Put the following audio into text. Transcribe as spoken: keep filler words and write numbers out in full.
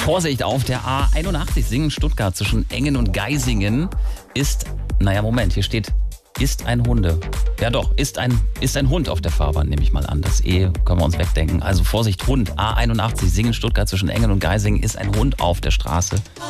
Vorsicht, auf der A einundachtzig Singen-Stuttgart zwischen Engen und Geisingen ist, naja, Moment, hier steht, ist ein Hunde. Ja doch, ist ein, ist ein Hund auf der Fahrbahn, nehme ich mal an. Das E können wir uns wegdenken. Also Vorsicht, Hund, A einundachtzig Singen-Stuttgart zwischen Engen und Geisingen ist ein Hund auf der Straße.